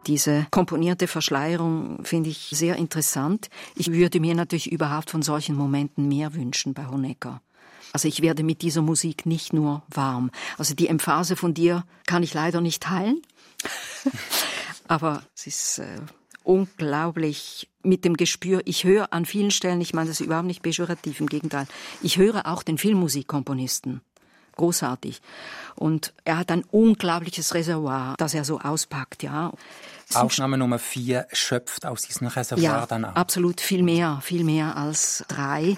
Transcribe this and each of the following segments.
diese komponierte Verschleierung finde ich sehr interessant. Ich würde mir natürlich überhaupt von solchen Momenten mehr wünschen bei Honecker. Also ich werde mit dieser Musik nicht nur warm. Also die Emphase von dir kann ich leider nicht teilen. Aber es ist unglaublich mit dem Gespür. Ich höre an vielen Stellen, ich meine das ist überhaupt nicht pejorativ, im Gegenteil. Ich höre auch den Filmmusikkomponisten. Großartig. Und er hat ein unglaubliches Reservoir, das er so auspackt, ja. Aufnahme Nummer 4 schöpft aus diesem Reservoir dann auch. Ja, absolut, viel mehr als 3.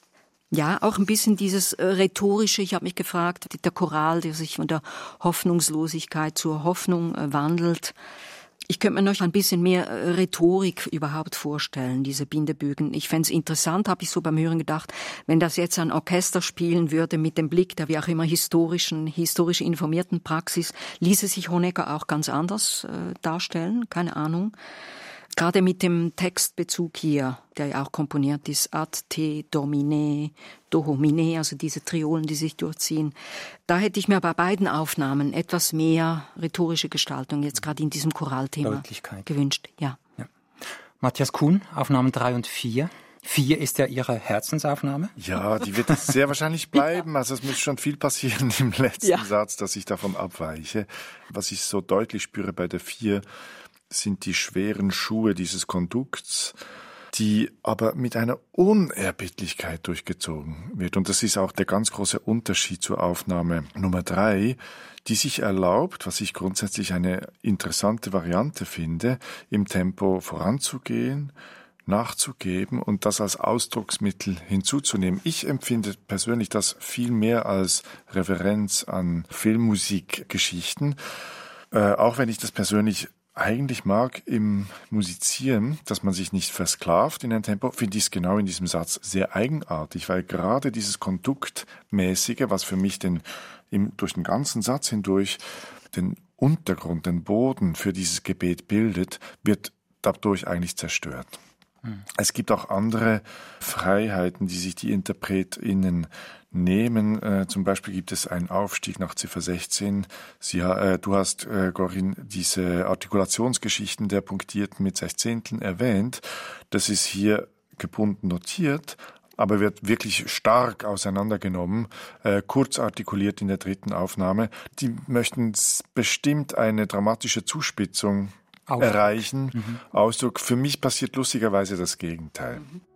Ja, auch ein bisschen dieses Rhetorische. Ich habe mich gefragt, der Choral, der sich von der Hoffnungslosigkeit zur Hoffnung wandelt. Ich könnte mir noch ein bisschen mehr Rhetorik überhaupt vorstellen, diese Bindebögen. Ich fände es interessant, habe ich so beim Hören gedacht, wenn das jetzt ein Orchester spielen würde mit dem Blick der wie auch immer historisch informierten Praxis, ließe sich Honecker auch ganz anders darstellen, keine Ahnung. Gerade mit dem Textbezug hier, der ja auch komponiert ist, ad te domine, do homine, also diese Triolen, die sich durchziehen. Da hätte ich mir bei beiden Aufnahmen etwas mehr rhetorische Gestaltung jetzt gerade in diesem Choralthema gewünscht. Ja. Matthias Kuhn, Aufnahmen 3 und 4. 4 ist ja Ihre Herzensaufnahme. Ja, die wird sehr wahrscheinlich bleiben. Also es muss schon viel passieren im letzten Satz, dass ich davon abweiche. Was ich so deutlich spüre bei der 4, sind die schweren Schuhe dieses Kondukts, die aber mit einer Unerbittlichkeit durchgezogen wird. Und das ist auch der ganz große Unterschied zur Aufnahme Nummer 3, die sich erlaubt, was ich grundsätzlich eine interessante Variante finde, im Tempo voranzugehen, nachzugeben und das als Ausdrucksmittel hinzuzunehmen. Ich empfinde persönlich das viel mehr als Referenz an Filmmusikgeschichten, auch wenn ich das persönlich eigentlich mag im Musizieren, dass man sich nicht versklavt in ein Tempo, finde ich es genau in diesem Satz sehr eigenartig, weil gerade dieses Konduktmäßige, was für mich durch den ganzen Satz hindurch den Untergrund, den Boden für dieses Gebet bildet, wird dadurch eigentlich zerstört. Es gibt auch andere Freiheiten, die sich die InterpretInnen nehmen. Zum Beispiel gibt es einen Aufstieg nach Ziffer 16. Du hast, Corinne, diese Artikulationsgeschichten der Punktierten mit Sechzehnteln erwähnt. Das ist hier gebunden notiert, aber wird wirklich stark auseinandergenommen, kurz artikuliert in der 3. Aufnahme. Die möchten bestimmt eine dramatische Zuspitzung erreichen. Ausdruck. Für mich passiert lustigerweise das Gegenteil.